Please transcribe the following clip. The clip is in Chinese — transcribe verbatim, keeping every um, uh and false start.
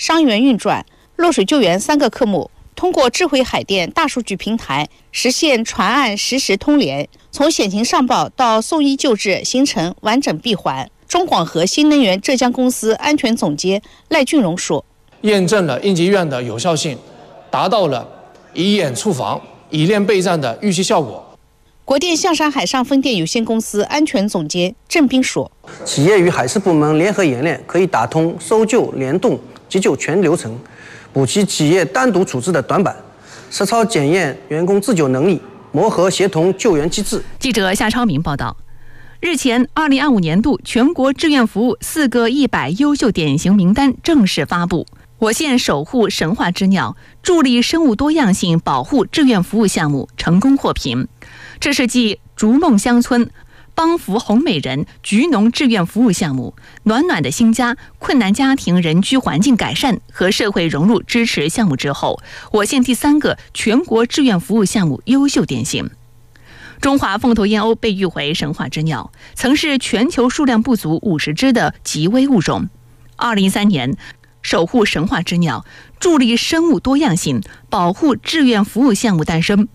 伤员运转、落水救援三个科目，通过智慧海淀大数据平台实现船岸实时通联，从险情上报到送医救治形成完整闭环。中广核新能源浙江公司安全总监赖俊荣说， 验证了应急院的有效性，达到了以演促防、以练备战的预期效果。 国电象山海上风电有限公司安全总监郑斌说， 企业与海事部门联合演练，可以打通搜救、联动、急救全流程，补齐企业单独处置的短板，实操检验员工自救能力，磨合协同救援机制。 记者夏超明报道。日前，二零二五年度全国志愿服务四个一百优秀典型名单正式发布。我县守护神话之鸟、助力生物多样性保护志愿服务项目成功获评。这是继逐梦乡村、帮扶红美人、菊农志愿服务项目、暖暖的新家、困难家庭人居环境改善和社会融入支持项目之后，我县第三个全国志愿服务项目优秀典型。中华凤头燕鸥被誉为神话之鸟，曾是全球数量不足五十只的极危物种。二零一三年，守护神话之鸟、助力生物多样性保护志愿服务项目诞生。